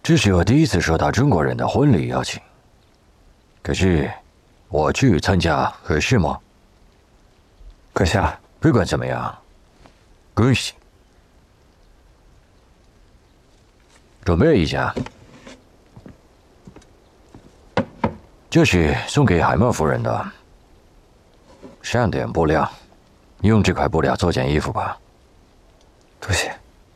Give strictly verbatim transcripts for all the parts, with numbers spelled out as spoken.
这是我第一次收到中国人的婚礼邀请，可是我去参加合适吗？ 阁下， 不管怎么样，恭喜。准备一下，这是送给海默夫人的上点布料，用这块布料做件衣服吧。 多谢。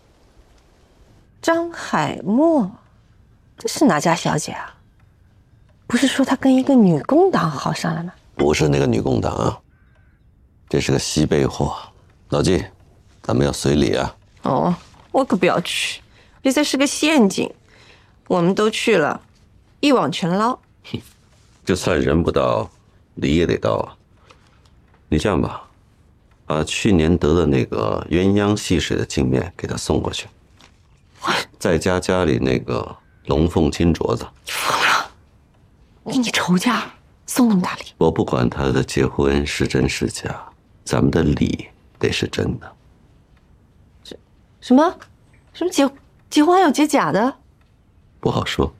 张海默，这是哪家小姐啊？不是说她跟一个女工党好上了吗？ 不是那个女工党啊，这是个西北货。老季，咱们要随礼啊。 哦，我可不要去，这才是个陷阱。我们都去了，一网全捞。 就算人不到，礼也得到啊。你这样吧，把去年得的那个鸳鸯戏水的镜面给他送过去，再加家里那个龙凤金镯子。 疯了！跟你仇家送那么大礼？ 我不管他的结婚是真是假，咱们的礼得是真的。 什什么？什么结结婚还有结假的？ 不好说。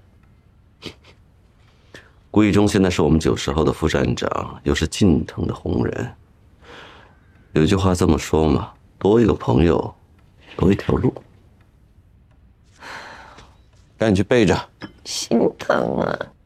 顾义忠现在是我们九十后的副站长，又是近藤的红人。有句话这么说嘛，多一个朋友，多一条路。赶紧去备着。 心疼啊！